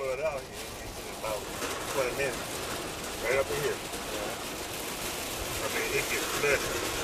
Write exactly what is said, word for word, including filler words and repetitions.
flood out here in about twenty minutes. Right up in here. I mean, it gets flooded.